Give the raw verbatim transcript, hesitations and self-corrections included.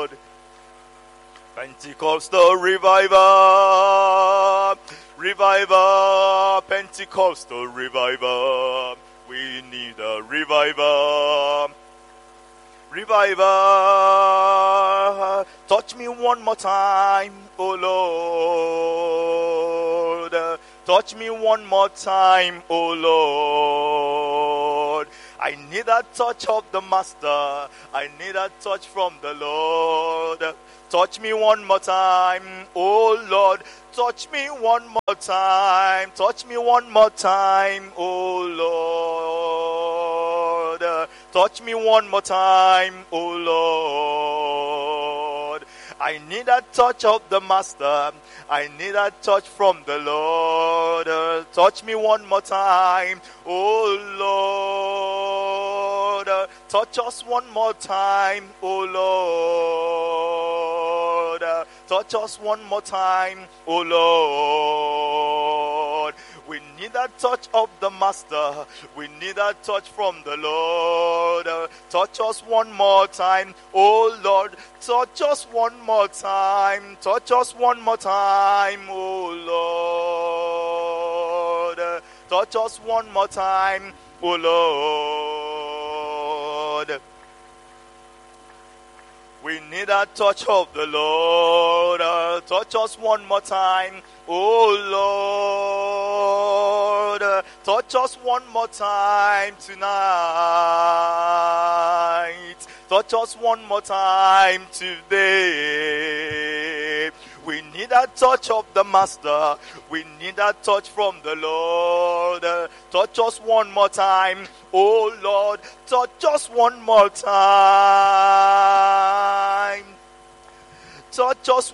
Lord. Pentecostal revival, revival, Pentecostal revival. We need a revival, revival. Touch me one more time, oh Lord. Touch me one more time, oh Lord. I need a touch of the Master. I need a touch from the Lord. Touch me one more time, oh Lord. Touch me one more time. Touch me one more time, oh Lord. Touch me one more time, oh Lord. I need a touch of the Master. I need a touch from the Lord. Touch me one more time, oh Lord. Touch us one more time, oh Lord. Touch us one more time, oh Lord. We need a touch of the Master. We need a touch from the Lord. Touch us one more time, oh Lord. Touch us one more time. Touch us one more time, oh Lord. Touch us one more time, oh Lord. We need a touch of the Lord. Uh, touch us one more time, oh Lord. Uh, touch us one more time tonight. Touch us one more time today. We need a touch of the Master. We need a touch from the Lord. Uh, touch us one more time, oh Lord. Touch us one more time. Touch us